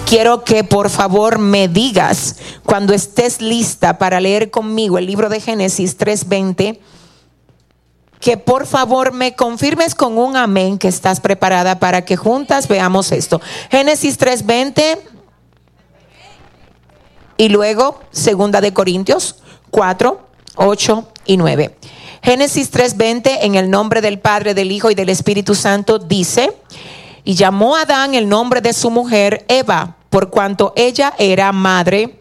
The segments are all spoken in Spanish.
quiero que por favor me digas cuando estés lista para leer conmigo el libro de Génesis 3:20, que por favor me confirmes con un amén que estás preparada para que juntas veamos esto. Génesis 3:20 y luego 2 de Corintios 4, 8 y 9. Génesis 3:20, en el nombre del Padre, del Hijo y del Espíritu Santo, dice: y llamó a Adán el nombre de su mujer Eva, por cuanto ella era madre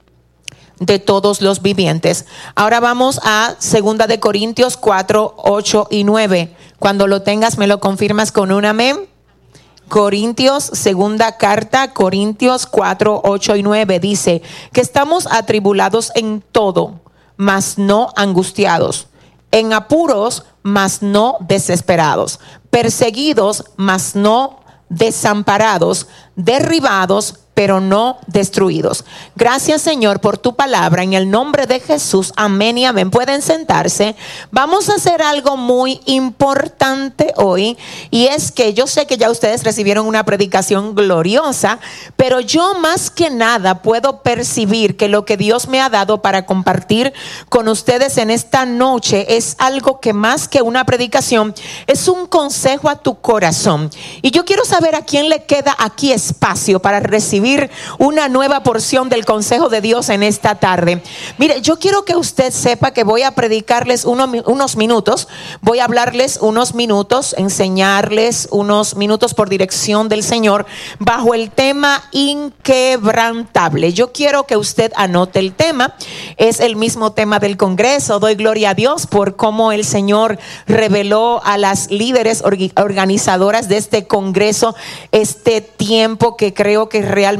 de todos los vivientes. Ahora vamos a 2 de Corintios 4, 8 y 9. Cuando lo tengas me lo confirmas con un amén. Corintios, segunda carta, Corintios 4, 8 y 9 dice que estamos atribulados en todo, mas no angustiados, en apuros, mas no desesperados, perseguidos, mas no desamparados, derribados, pero no destruidos. Gracias, Señor, por tu palabra, en el nombre de Jesús, amén y amén. Pueden sentarse. Vamos a hacer algo muy importante hoy, y es que yo sé que ya ustedes recibieron una predicación gloriosa, pero yo más que nada puedo percibir que lo que Dios me ha dado para compartir con ustedes en esta noche es algo que más que una predicación, es un consejo a tu corazón. Y yo quiero saber a quién le queda aquí espacio para recibir una nueva porción del consejo de Dios en esta tarde. Mire, yo quiero que usted sepa que voy a predicarles unos minutos, voy a hablarles unos minutos, enseñarles unos minutos por dirección del Señor bajo el tema inquebrantable. Yo quiero que usted anote el tema, es el mismo tema del Congreso. Doy gloria a Dios por cómo el Señor reveló a las líderes organizadoras de este Congreso este tiempo que creo que realmente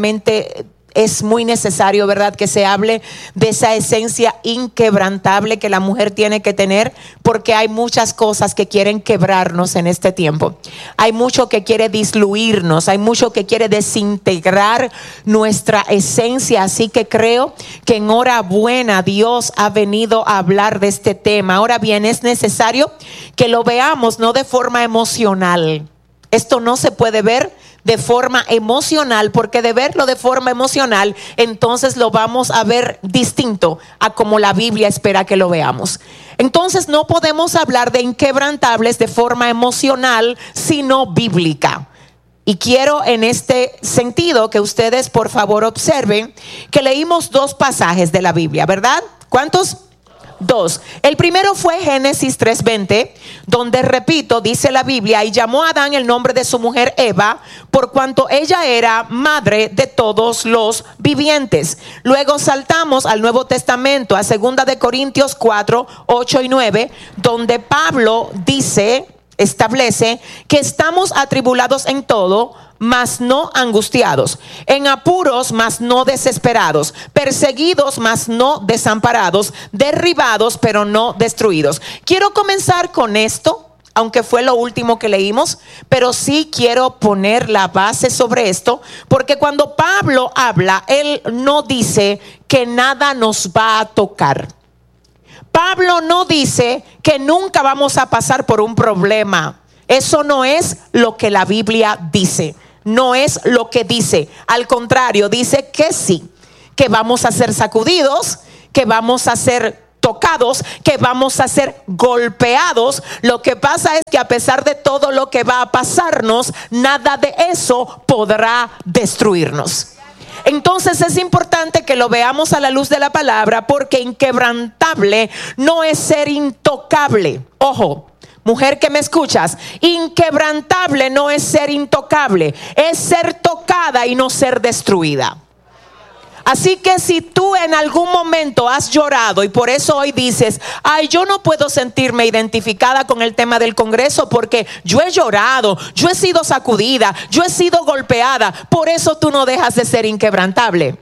es muy necesario, ¿verdad? Que se hable de esa esencia inquebrantable que la mujer tiene que tener, porque hay muchas cosas que quieren quebrarnos en este tiempo. Hay mucho que quiere disluirnos, hay mucho que quiere desintegrar nuestra esencia. Así que creo que en hora buena Dios ha venido a hablar de este tema. Ahora bien, es necesario que lo veamos no de forma emocional. Esto no se puede ver de forma emocional, porque de verlo de forma emocional, entonces lo vamos a ver distinto a como la Biblia espera que lo veamos. Entonces no podemos hablar de inquebrantables de forma emocional, sino bíblica. Y quiero en este sentido que ustedes por favor observen que leímos dos pasajes de la Biblia, ¿verdad? ¿Cuántos? Dos. El primero fue Génesis 3:20, donde, repito, dice la Biblia: y llamó a Adán el nombre de su mujer Eva, por cuanto ella era madre de todos los vivientes. Luego saltamos al Nuevo Testamento, a 2 de Corintios 4, 8 y 9, donde Pablo establece que estamos atribulados en todo, mas no angustiados, en apuros, mas no desesperados, perseguidos, mas no desamparados, derribados, pero no destruidos. Quiero comenzar con esto, aunque fue lo último que leímos, pero sí quiero poner la base sobre esto, porque cuando Pablo habla, él no dice que nada nos va a tocar. Pablo no dice que nunca vamos a pasar por un problema. Eso no es lo que la Biblia dice. No es lo que dice. Al contrario, dice que sí, que vamos a ser sacudidos, que vamos a ser tocados, que vamos a ser golpeados. Lo que pasa es que a pesar de todo lo que va a pasarnos, nada de eso podrá destruirnos. Entonces es importante que lo veamos a la luz de la palabra, porque inquebrantable no es ser intocable. Ojo, mujer que me escuchas, inquebrantable no es ser intocable, es ser tocada y no ser destruida. Así que si tú en algún momento has llorado y por eso hoy dices: ay, yo no puedo sentirme identificada con el tema del Congreso porque yo he llorado, yo he sido sacudida, yo he sido golpeada, por eso tú no dejas de ser inquebrantable.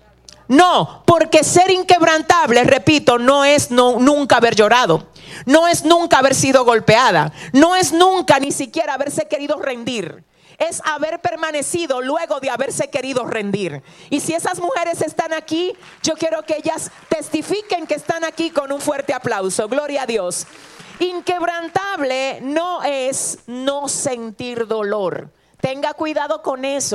No, porque ser inquebrantable, repito, no es nunca haber llorado, no es nunca haber sido golpeada, no es nunca ni siquiera haberse querido rendir. Es haber permanecido luego de haberse querido rendir. Y si esas mujeres están aquí, yo quiero que ellas testifiquen que están aquí con un fuerte aplauso. Gloria a Dios. Inquebrantable no es no sentir dolor. Tenga cuidado con eso,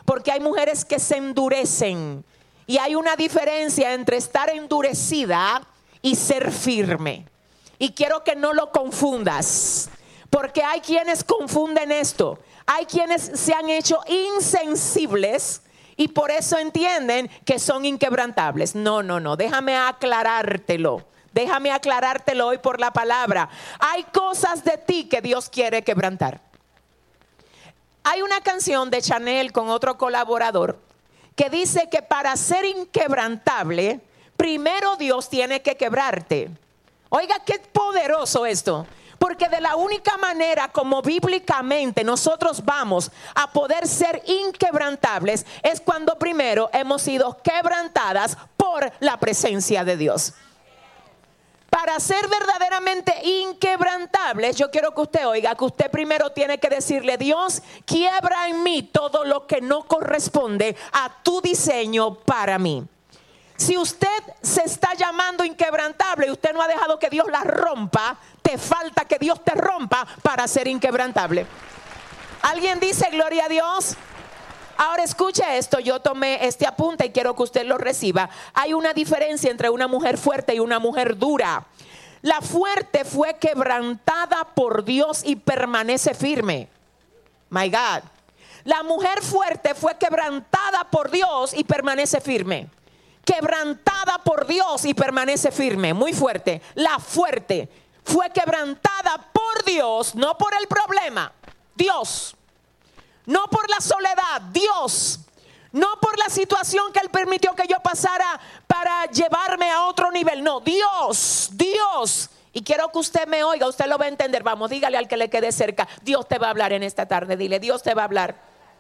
Porque hay mujeres que se endurecen. Y hay una diferencia entre estar endurecida y ser firme. Y quiero que no lo confundas. Porque hay quienes confunden esto. Hay quienes se han hecho insensibles y por eso entienden que son inquebrantables. No, déjame aclarártelo. Déjame aclarártelo hoy por la palabra. Hay cosas de ti que Dios quiere quebrantar. Hay una canción de Chanel con otro colaborador que dice que para ser inquebrantable, primero Dios tiene que quebrarte. Oiga, qué poderoso esto. Porque de la única manera como bíblicamente nosotros vamos a poder ser inquebrantables es cuando primero hemos sido quebrantadas por la presencia de Dios. Para ser verdaderamente inquebrantables, yo quiero que usted oiga que usted primero tiene que decirle: Dios, quiebra en mí todo lo que no corresponde a tu diseño para mí. Si usted se está llamando inquebrantable y usted no ha dejado que Dios la rompa, te falta que Dios te rompa para ser inquebrantable. ¿Alguien dice gloria a Dios? Ahora escuche esto, yo tomé este apunte y quiero que usted lo reciba. Hay una diferencia entre una mujer fuerte y una mujer dura. La fuerte fue quebrantada por Dios y permanece firme. My God. La mujer fuerte fue quebrantada por Dios y permanece firme. Quebrantada por Dios y permanece firme. Muy fuerte. La fuerte fue quebrantada por Dios, no por el problema. Dios. No por la soledad, Dios. No por la situación que Él permitió que yo pasara para llevarme a otro nivel. No, Dios. Y quiero que usted me oiga, usted lo va a entender. Vamos, dígale al que le quede cerca: Dios te va a hablar en esta tarde. Dile: Dios te va a hablar.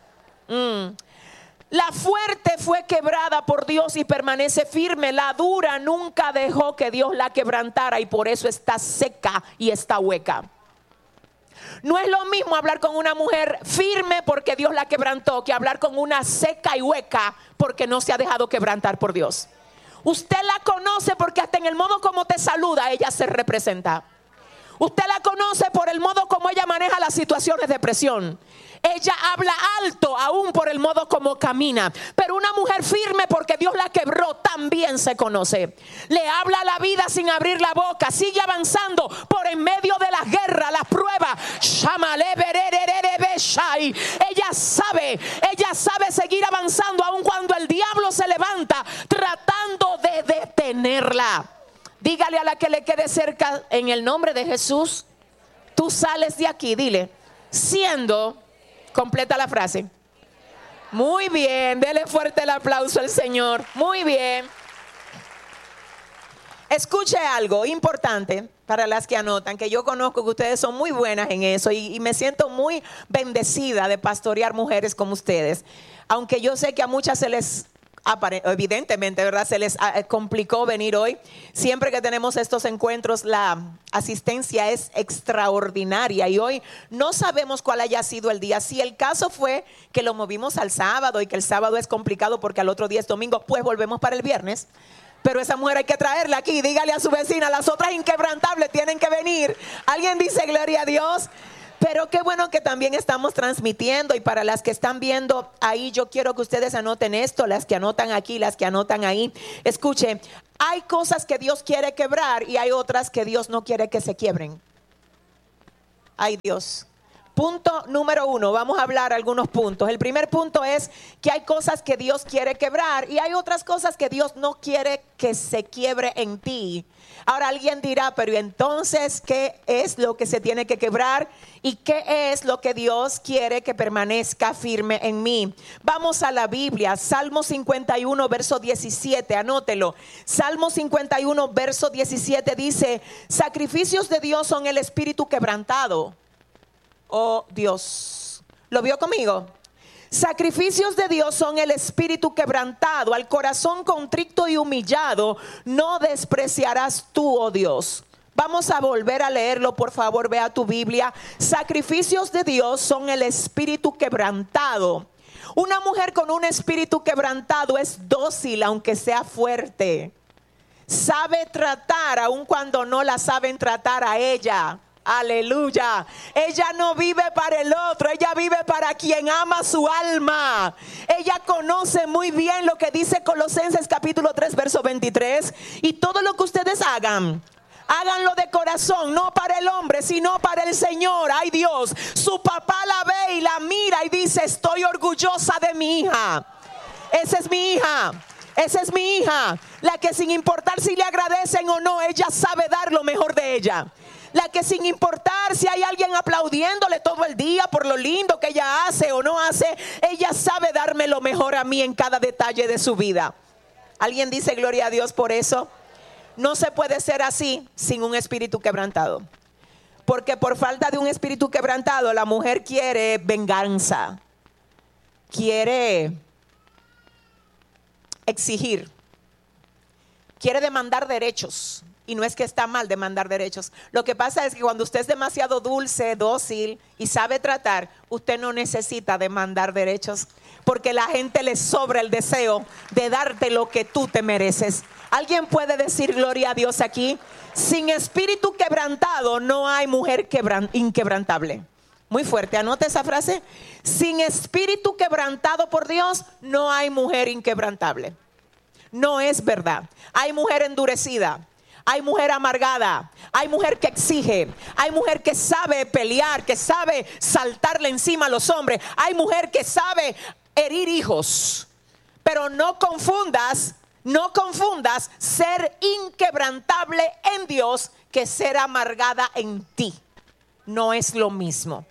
La fuerte fue quebrada por Dios y permanece firme. La dura nunca dejó que Dios la quebrantara y por eso está seca y está hueca. No es lo mismo hablar con una mujer firme porque Dios la quebrantó que hablar con una seca y hueca porque no se ha dejado quebrantar por Dios. Usted la conoce porque hasta en el modo como te saluda ella se representa. Usted la conoce por el modo como ella maneja las situaciones de presión. Ella habla alto aún por el modo como camina. Pero una mujer firme porque Dios la quebró también se conoce. Le habla la vida sin abrir la boca. Sigue avanzando por en medio de las guerras, las pruebas. Ella sabe seguir avanzando aun cuando el diablo se levanta tratando de detenerla. Dígale a la que le quede cerca: en el nombre de Jesús, tú sales de aquí. Dile: siendo... Completa la frase. Muy bien, dele fuerte el aplauso al Señor. Muy bien. Escuche algo importante para las que anotan, que yo conozco que ustedes son muy buenas en eso y me siento muy bendecida de pastorear mujeres como ustedes. Aunque yo sé que a muchas se les... evidentemente, ¿verdad? Se les complicó venir hoy. Siempre que tenemos estos encuentros, la asistencia es extraordinaria y hoy no sabemos cuál haya sido el día. Si el caso fue que lo movimos al sábado y que el sábado es complicado porque al otro día es domingo, pues volvemos para el viernes. Pero esa mujer hay que traerla aquí. Dígale a su vecina: las otras inquebrantables tienen que venir. ¿Alguien dice gloria a Dios? Pero qué bueno que también estamos transmitiendo. Y para las que están viendo ahí, yo quiero que ustedes anoten esto. Las que anotan aquí, las que anotan ahí. Escuche, hay cosas que Dios quiere quebrar y hay otras que Dios no quiere que se quiebren. Ay, Dios. Punto número 1, vamos a hablar algunos puntos. El primer punto es que hay cosas que Dios quiere quebrar y hay otras cosas que Dios no quiere que se quiebre en ti. Ahora alguien dirá: pero entonces, ¿qué es lo que se tiene que quebrar? ¿Y qué es lo que Dios quiere que permanezca firme en mí? Vamos a la Biblia, Salmo 51, verso 17, anótelo. Salmo 51, verso 17 dice: sacrificios de Dios son el espíritu quebrantado. Oh Dios, ¿lo vio conmigo? Sacrificios de Dios son el espíritu quebrantado. Al corazón contrito y humillado no despreciarás tú, oh Dios. Vamos a volver a leerlo, por favor, vea tu Biblia. Sacrificios de Dios son el espíritu quebrantado. Una mujer con un espíritu quebrantado es dócil aunque sea fuerte. Sabe tratar aun cuando no la saben tratar a ella. Aleluya. Ella no vive para el otro, ella vive para quien ama su alma. Ella conoce muy bien lo que dice Colosenses capítulo 3 verso 23. Y todo lo que ustedes hagan, háganlo de corazón, no para el hombre, sino para el Señor. Ay Dios, su papá la ve y la mira y dice: estoy orgullosa de mi hija. Esa es mi hija. Esa es mi hija, la que sin importar si le agradecen o no, ella sabe dar lo mejor de ella. La que sin importar si hay alguien aplaudiéndole todo el día por lo lindo que ella hace o no hace, ella sabe darme lo mejor a mí en cada detalle de su vida. ¿Alguien dice gloria a Dios por eso? No se puede ser así sin un espíritu quebrantado. Porque por falta de un espíritu quebrantado, la mujer quiere venganza, quiere exigir, quiere demandar derechos. Y no es que está mal demandar derechos. Lo que pasa es que cuando usted es demasiado dulce, dócil y sabe tratar, usted no necesita demandar derechos, porque la gente le sobra el deseo de darte lo que tú te mereces. ¿Alguien puede decir gloria a Dios aquí? Sin espíritu quebrantado no hay mujer inquebrantable. Muy fuerte, anote esa frase. Sin espíritu quebrantado por Dios no hay mujer inquebrantable. No es verdad. Hay mujer endurecida, hay mujer amargada, hay mujer que exige, hay mujer que sabe pelear, que sabe saltarle encima a los hombres, hay mujer que sabe herir hijos. Pero no confundas ser inquebrantable en Dios que ser amargada en ti. No es lo mismo.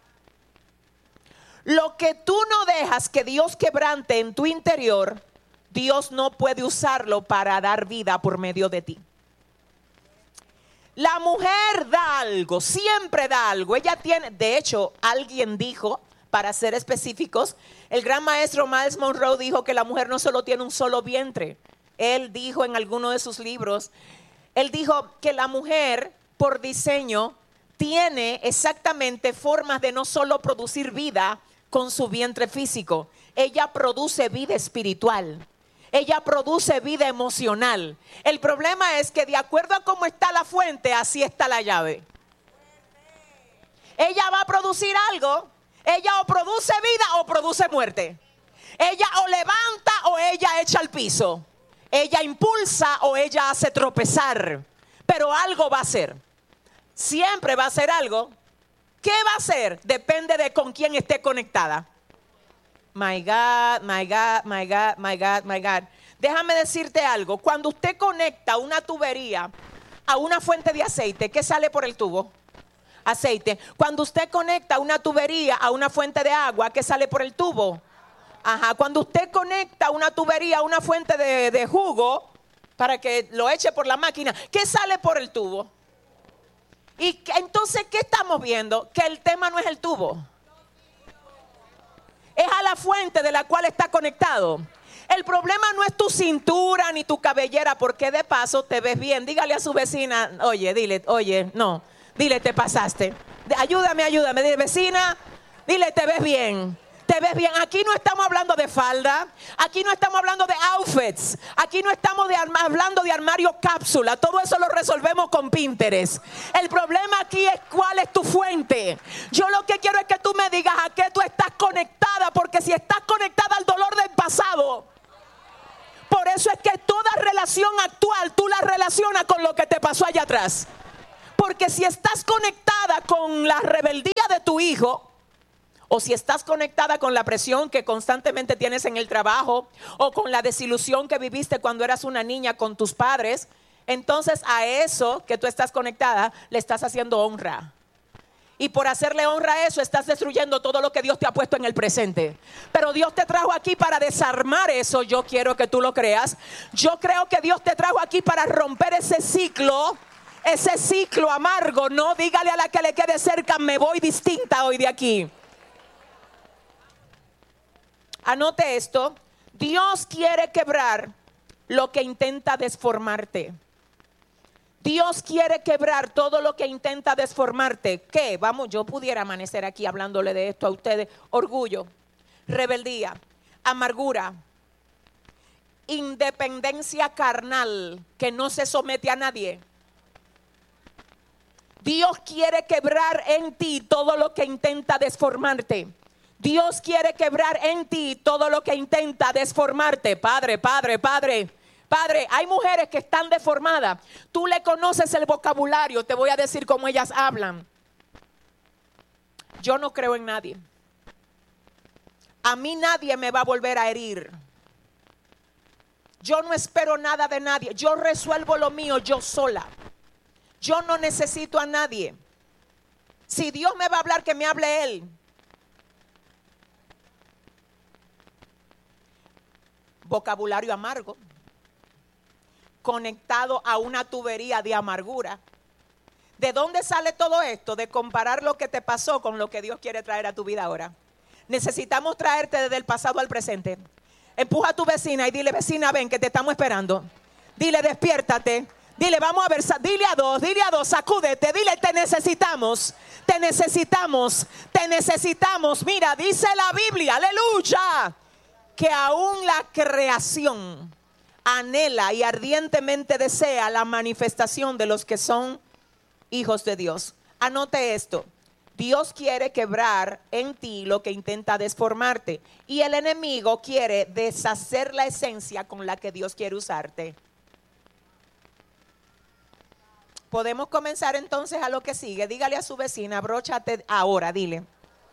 Lo que tú no dejas que Dios quebrante en tu interior, Dios no puede usarlo para dar vida por medio de ti. La mujer da algo, siempre da algo. Ella tiene, de hecho, alguien dijo, para ser específicos, el gran maestro Miles Monroe dijo que la mujer no solo tiene un solo vientre. Él dijo en alguno de sus libros, él dijo que la mujer, por diseño, tiene exactamente formas de no solo producir vida con su vientre físico. Ella produce vida espiritual. Ella produce vida emocional. El problema es que de acuerdo a cómo está la fuente, así está la llave. Ella va a producir algo. Ella o produce vida o produce muerte. Ella o levanta o ella echa al piso. Ella impulsa o ella hace tropezar. Pero algo va a hacer. Siempre va a hacer algo. ¿Qué va a hacer? Depende de con quién esté conectada. My God, my God, my God, my God, my God. Déjame decirte algo. Cuando usted conecta una tubería a una fuente de aceite, ¿qué sale por el tubo? Aceite. Cuando usted conecta una tubería a una fuente de agua, ¿qué sale por el tubo? Ajá. Cuando usted conecta una tubería a una fuente de jugo para que lo eche por la máquina, ¿qué sale por el tubo? Y entonces, ¿qué estamos viendo? Que el tema no es el tubo. Es a la fuente de la cual está conectado. El problema no es tu cintura ni tu cabellera, porque de paso te ves bien. Dígale a su vecina, dile, te pasaste. Ayúdame, dile, vecina, dile, te ves bien. Te ves bien. Aquí no estamos hablando de falda. Aquí no estamos hablando de outfits. Aquí no estamos hablando de armario cápsula. Todo eso lo resolvemos con Pinterest. El problema aquí es cuál es tu fuente. Yo lo que quiero es que tú me digas a qué tú estás conectada. Porque si estás conectada al dolor del pasado, por eso es que toda relación actual tú la relacionas con lo que te pasó allá atrás. Porque si estás conectada con la rebeldía de tu hijo, o si estás conectada con la presión que constantemente tienes en el trabajo, o con la desilusión que viviste cuando eras una niña con tus padres, entonces a eso que tú estás conectada le estás haciendo honra. Y por hacerle honra a eso estás destruyendo todo lo que Dios te ha puesto en el presente. Pero Dios te trajo aquí para desarmar eso. Yo quiero que tú lo creas. Yo creo que Dios te trajo aquí para romper ese ciclo amargo. No, dígale a la que le quede cerca, me voy distinta hoy de aquí. Anote esto. Dios quiere quebrar lo que intenta desformarte. Dios quiere quebrar todo lo que intenta desformarte. ¿Qué? Vamos, yo pudiera amanecer aquí hablándole de esto a ustedes. Orgullo, rebeldía, amargura, independencia carnal que no se somete a nadie, Dios quiere quebrar en ti todo lo que intenta desformarte. Dios quiere quebrar en ti todo lo que intenta desformarte. Padre, hay mujeres que están deformadas. Tú le conoces el vocabulario. Te voy a decir cómo ellas hablan. Yo no creo en nadie. A mí nadie me va a volver a herir. Yo no espero nada de nadie. Yo resuelvo lo mío yo sola. Yo no necesito a nadie. Si Dios me va a hablar, que me hable Él. Vocabulario amargo, conectado a una tubería de amargura. ¿De dónde sale todo esto? De comparar lo que te pasó con lo que Dios quiere traer a tu vida ahora. Necesitamos traerte desde el pasado al presente. Empuja a tu vecina y dile: vecina, ven que te estamos esperando. Dile: despiértate. Dile: vamos a ver. Dile a dos, sacúdete. Dile: te necesitamos. Mira, dice la Biblia, aleluya, que aún la creación anhela y ardientemente desea la manifestación de los que son hijos de Dios. Anote esto: Dios quiere quebrar en ti lo que intenta desformarte, y el enemigo quiere deshacer la esencia con la que Dios quiere usarte. Podemos comenzar entonces a lo que sigue. Dígale a su vecina: abróchate ahora, dile: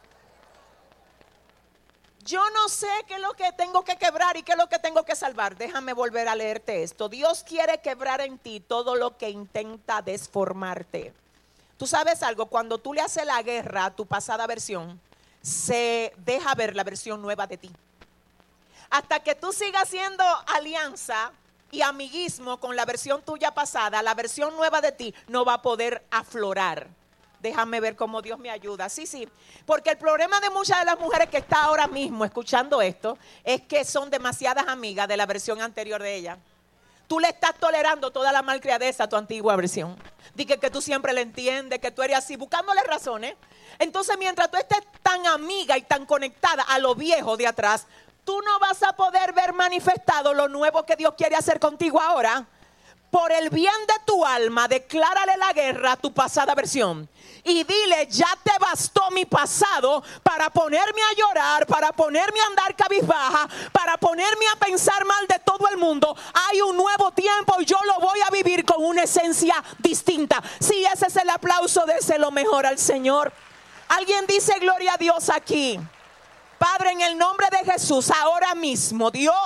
yo no sé qué es lo que tengo que quebrar y qué es lo que tengo que salvar. Déjame volver a leerte esto. Dios quiere quebrar en ti todo lo que intenta desformarte. Tú sabes algo, cuando tú le haces la guerra a tu pasada versión, se deja ver la versión nueva de ti. Hasta que tú sigas haciendo alianza y amiguismo con la versión tuya pasada, la versión nueva de ti no va a poder aflorar. Déjame ver cómo Dios me ayuda. Sí, porque el problema de muchas de las mujeres que están ahora mismo escuchando esto es que son demasiadas amigas de la versión anterior de ella. Tú le estás tolerando toda la malcriadeza a tu antigua versión. Dije que tú siempre le entiendes, que tú eres así, buscándole razones. Entonces, mientras tú estés tan amiga y tan conectada a lo viejo de atrás, tú no vas a poder ver manifestado lo nuevo que Dios quiere hacer contigo ahora. Por el bien de tu alma, declárale la guerra a tu pasada versión. Y dile: ya te bastó mi pasado para ponerme a llorar, para ponerme a andar cabizbaja, para ponerme a pensar mal de todo el mundo. Hay un nuevo tiempo y yo lo voy a vivir con una esencia distinta. Sí, ese es el aplauso, déselo mejor al Señor. Alguien dice gloria a Dios aquí. Padre, en el nombre de Jesús, ahora mismo,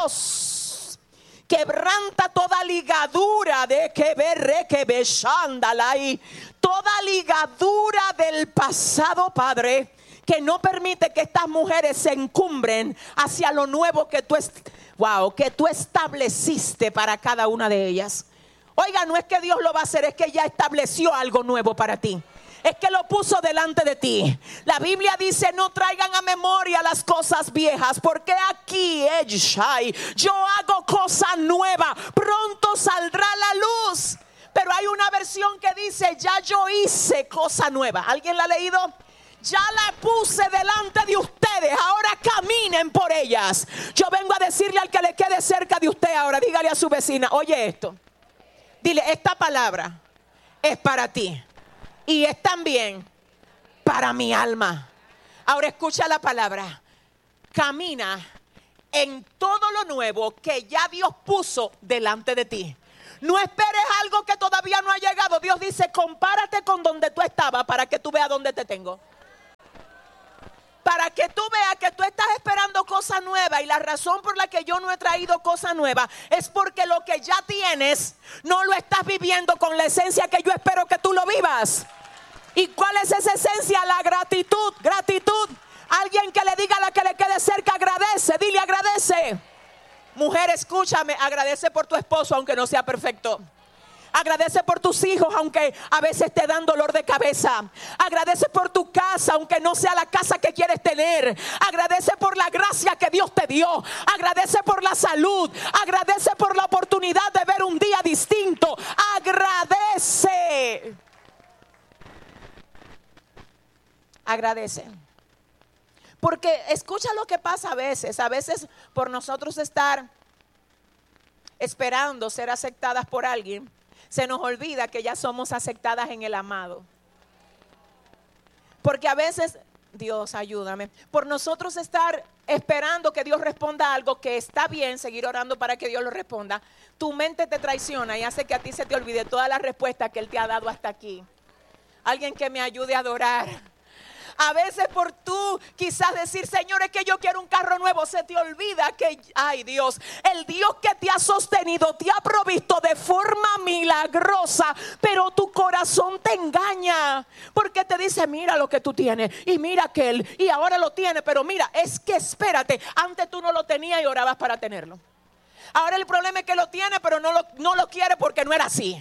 Dios, quebranta toda ligadura de que beshándala y toda ligadura del pasado, Padre, que no permite que estas mujeres se encumbren hacia lo nuevo que tú estableciste para cada una de ellas. Oiga, no es que Dios lo va a hacer, es que ya estableció algo nuevo para ti. Es que lo puso delante de ti. La Biblia dice: no traigan a memoria las cosas viejas, porque aquí yo hago cosa nueva, pronto saldrá la luz. Pero hay una versión que dice: ya yo hice cosa nueva. ¿Alguien la ha leído? Ya la puse delante de ustedes, ahora caminen por ellas. Yo vengo a decirle al que le quede cerca de usted ahora, dígale a su vecina: oye esto. Dile: esta palabra es para ti y es también para mi alma. Ahora escucha la palabra: camina en todo lo nuevo que ya Dios puso delante de ti. No esperes algo que todavía no ha llegado. Dios dice: compárate con donde tú estabas para que tú veas dónde te tengo. Para que tú veas que tú estás esperando cosas nuevas. Y la razón por la que yo no he traído cosas nuevas es porque lo que ya tienes no lo estás viviendo con la esencia que yo espero que tú lo vivas. ¿Y cuál es esa esencia? La gratitud. Alguien que le diga a la que le quede cerca: agradece. Dile: agradece. Mujer, escúchame, agradece por tu esposo aunque no sea perfecto. Agradece por tus hijos aunque a veces te dan dolor de cabeza. Agradece por tu casa aunque no sea la casa que quieres tener. Agradece por la gracia que Dios te dio. Agradece por la salud. Agradece por la oportunidad de ver un día distinto. Agradece. Agradece. Porque escucha lo que pasa a veces por nosotros estar esperando ser aceptadas por alguien, se nos olvida que ya somos aceptadas en el amado. Porque a veces, Dios ayúdame, por nosotros estar esperando que Dios responda algo que está bien, seguir orando para que Dios lo responda, tu mente te traiciona y hace que a ti se te olvide todas las respuestas que Él te ha dado hasta aquí. Alguien que me ayude a adorar. A veces por tú quizás decir, Señor, es que yo quiero un carro nuevo, se te olvida que, ay Dios, el Dios que te ha sostenido, te ha provisto de forma milagrosa, pero tu corazón te engaña, porque te dice, mira lo que tú tienes, y mira aquel, y ahora lo tiene, pero mira, es que espérate, antes tú no lo tenías y orabas para tenerlo. Ahora el problema es que lo tiene, pero no lo quiere porque no era así.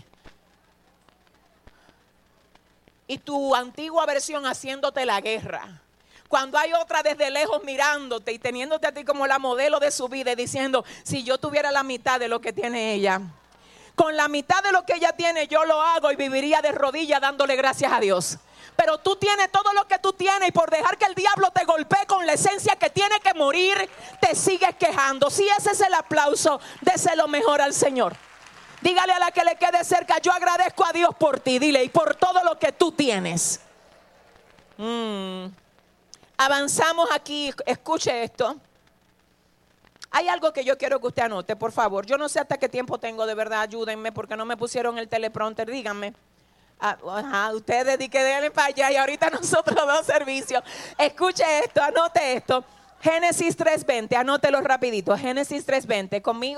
Y tu antigua versión haciéndote la guerra. Cuando hay otra desde lejos mirándote y teniéndote a ti como la modelo de su vida y diciendo, si yo tuviera la mitad de lo que tiene ella, con la mitad de lo que ella tiene yo lo hago y viviría de rodillas dándole gracias a Dios. Pero tú tienes todo lo que tú tienes y por dejar que el diablo te golpee con la esencia que tiene que morir, te sigues quejando. Si ese es el aplauso, déselo mejor al Señor. Dígale a la que le quede cerca, yo agradezco a Dios por ti, dile, y por todo lo que tú tienes. Avanzamos aquí, escuche esto. Hay algo que yo quiero que usted anote, por favor. Yo no sé hasta qué tiempo tengo, de verdad, ayúdenme, porque no me pusieron el teleprompter, díganme. Ustedes di que denle para allá y ahorita nosotros dos servicios. Escuche esto, anote esto. Génesis 3:20, anótelo rapidito. Génesis 3:20, ¿conmigo?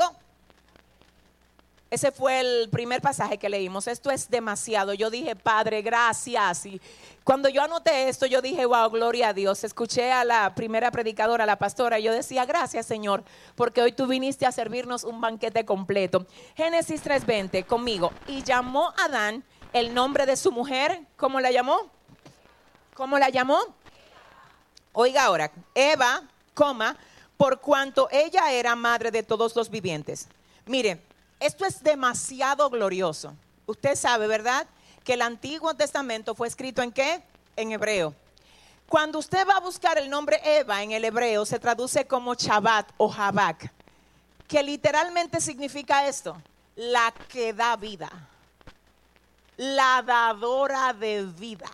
Ese fue el primer pasaje que leímos. Esto es demasiado. Yo dije, Padre, gracias. Y cuando yo anoté esto, yo dije, wow, gloria a Dios. Escuché a la primera predicadora, a la pastora, y yo decía, gracias, Señor, porque hoy tú viniste a servirnos un banquete completo. Génesis 3:20, conmigo. Y llamó a Adán el nombre de su mujer. ¿Cómo la llamó? ¿Cómo la llamó? Oiga ahora, Eva, por cuanto ella era madre de todos los vivientes. Mire, esto es demasiado glorioso. Usted sabe, ¿verdad? Que el Antiguo Testamento fue escrito ¿en qué? En hebreo. Cuando usted va a buscar el nombre Eva en el hebreo, se traduce como Chabat o Jabak, que literalmente significa esto: la que da vida, la dadora de vida,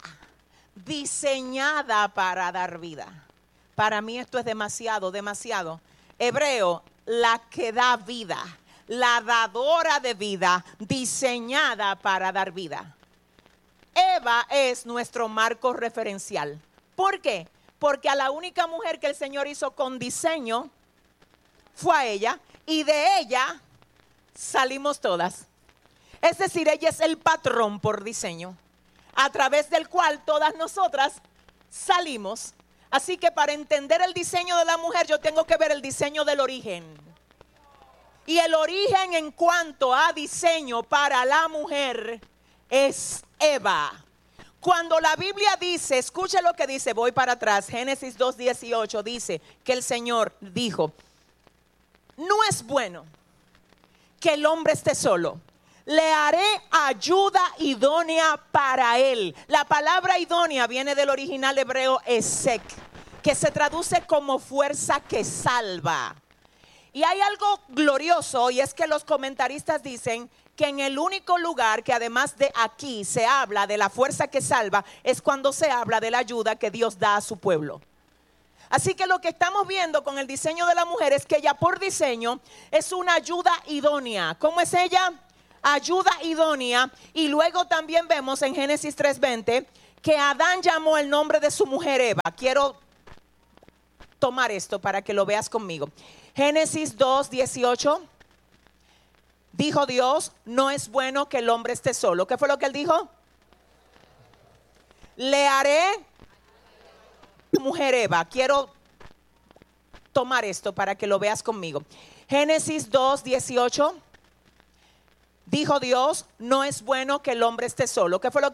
diseñada para dar vida. Para mí esto es demasiado. Hebreo, la que da vida, la dadora de vida, diseñada para dar vida. Eva es nuestro marco referencial. ¿Por qué? Porque a la única mujer que el Señor hizo con diseño fue a ella, y de ella salimos todas. Es decir, ella es el patrón por diseño, a través del cual todas nosotras salimos. Así que para entender el diseño de la mujer, yo tengo que ver el diseño del origen. Y el origen en cuanto a diseño para la mujer es Eva. Cuando la Biblia dice, escuche lo que dice, voy para atrás, Génesis 2:18 dice que el Señor dijo, no es bueno que el hombre esté solo, le haré ayuda idónea para él. La palabra idónea viene del original hebreo esek, que se traduce como fuerza que salva. Y hay algo glorioso, y es que los comentaristas dicen que en el único lugar que además de aquí se habla de la fuerza que salva es cuando se habla de la ayuda que Dios da a su pueblo. Así que lo que estamos viendo con el diseño de la mujer es que ella por diseño es una ayuda idónea. ¿Cómo es ella? Ayuda idónea. Y luego también vemos en Génesis 3:20 que Adán llamó el nombre de su mujer Eva. Quiero tomar esto para que lo veas conmigo. Génesis 2:18. Dijo Dios, no es bueno que el hombre esté solo. ¿Qué fue lo que él dijo? Le haré mujer Eva. Quiero tomar esto para que lo veas conmigo. Génesis 2:18. Dijo Dios, no es bueno que el hombre esté solo. ¿Qué fue lo que